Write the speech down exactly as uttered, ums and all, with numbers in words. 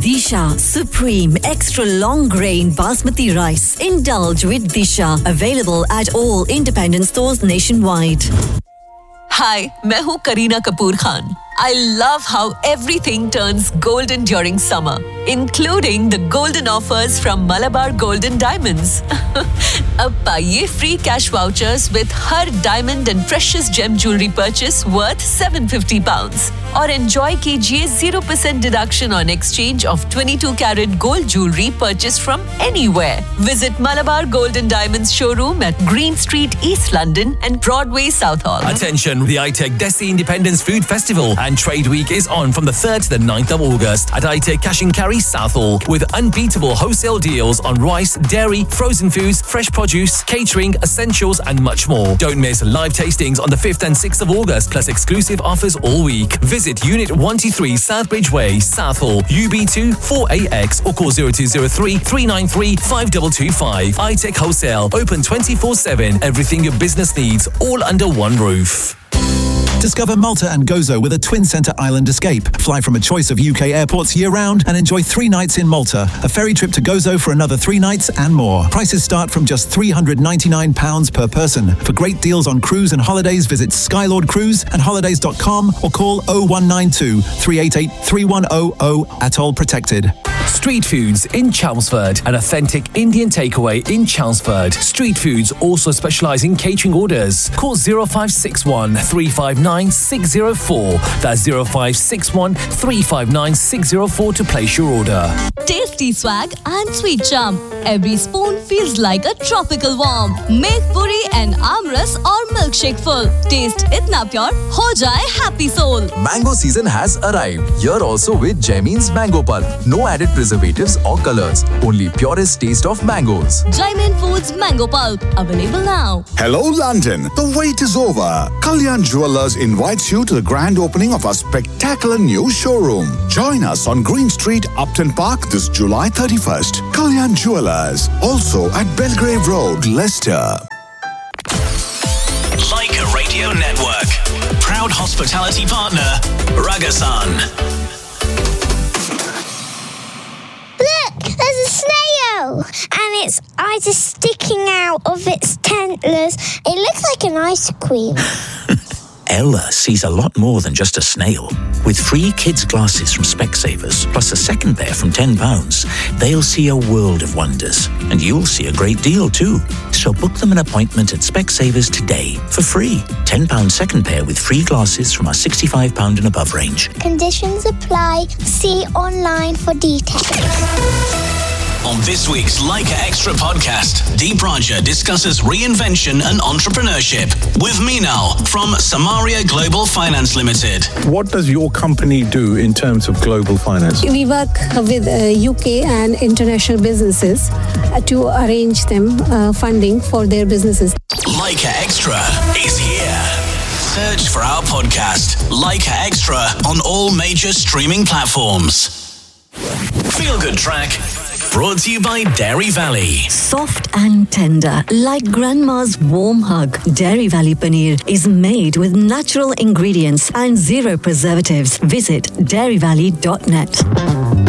Disha Supreme Extra Long Grain Basmati Rice. Indulge with Disha. Available at all independent stores nationwide. Hi, मैं हूँ Kareena Kapoor Khan. I love how everything turns golden during summer, including the golden offers from Malabar Golden Diamonds. अब पाइए free cash vouchers with her diamond and precious gem jewelry purchase worth seven hundred fifty pounds. और enjoy कीजिए zero percent deduction on exchange of twenty-two carat gold jewelry purchased from anywhere. Visit Malabar Golden Diamonds showroom at Green Street, East London and Broadway, Southall. Attention, the I T E C Desi Independence Food Festival and Trade Week is on from the third to the ninth of August at I T E C Cash and Carry, Southall, with unbeatable wholesale deals on rice, dairy, frozen foods, fresh produce, catering, essentials and much more. Don't miss live tastings on the fifth and sixth of August, plus exclusive offers all week. Visit Unit one two three Southbridge Way, Southall, U B two four A X or call zero two zero three, three nine three, five two two five. I T E C Wholesale, open twenty-four seven. Everything your business needs, all under one roof. Discover Malta and Gozo with a twin centre island escape. Fly from a choice of U K airports year-round and enjoy three nights in Malta. A ferry trip to Gozo for another three nights and more. Prices start from just three hundred ninety-nine pounds per person. For great deals on cruise and holidays, visit Skylord Cruise and holidays dot com or call oh one nine two, three eight eight, three one oh oh. Atoll protected. Street Foods in Chelmsford, an authentic Indian takeaway in Chelmsford. Street Foods also specialise in catering orders. Call zero five six one, three five nine, six zero four. That's zero five six one, three five nine, six zero four to place your order. Tasty swag and sweet charm. Every spoon feels like a tropical warm. Make puri and amras or milkshake full. Taste itna pure, ho jaye happy soul. Mango season has arrived. Here also with Jaimin's Mango Pulp. No added preservatives or colors. Only purest taste of mangoes. Jaimin Foods Mango Pulp. Available now. Hello London. The wait is over. Kalyan Jewellers invites you to the grand opening of our spectacular new showroom. Join us on Green Street, Upton Park this July thirty-first. Kalyan Jewellers. Also at Belgrave Road, Leicester. Leica Radio Network. Proud hospitality partner, Ragasan. Look, there's a snail, and its eyes are sticking out of its antlers. It looks like an ice cream. Ella sees a lot more than just a snail. With free kids' glasses from Specsavers, plus a second pair from ten pounds, they'll see a world of wonders. And you'll see a great deal too. So book them an appointment at Specsavers today for free. ten pounds second pair with free glasses from our sixty-five pounds and above range. Conditions apply. See online for details. On this week's Leica Extra podcast, Deep Raja discusses reinvention and entrepreneurship with Meenal from Samaria Global Finance Limited. What does your company do in terms of global finance? We work with uh, U K and international businesses uh, to arrange them uh, funding for their businesses. Leica Extra is here. Search for our podcast, Leica Extra, on all major streaming platforms. Feel Good Track. Brought to you by Dairy Valley. Soft and tender, like grandma's warm hug. Dairy Valley Paneer is made with natural ingredients and zero preservatives. Visit dairy valley dot net.